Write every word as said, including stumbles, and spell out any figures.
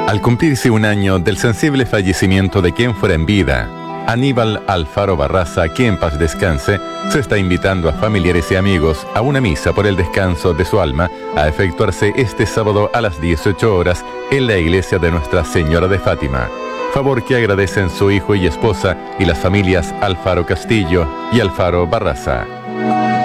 Al cumplirse un año del sensible fallecimiento de quien fuera en vida, Aníbal Alfaro Barraza, que en paz descanse, se está invitando a familiares y amigos a una misa por el descanso de su alma a efectuarse este sábado a las dieciocho horas en la iglesia de Nuestra Señora de Fátima. Favor que agradecen su hijo y esposa y las familias Alfaro Castillo y Alfaro Barraza.